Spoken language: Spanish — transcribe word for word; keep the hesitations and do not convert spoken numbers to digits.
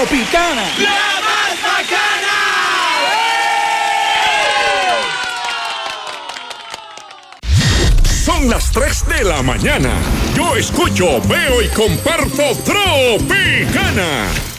Tropicana. ¡La más bacana! Son las tres de la mañana. Yo escucho, veo y comparto Tropicana.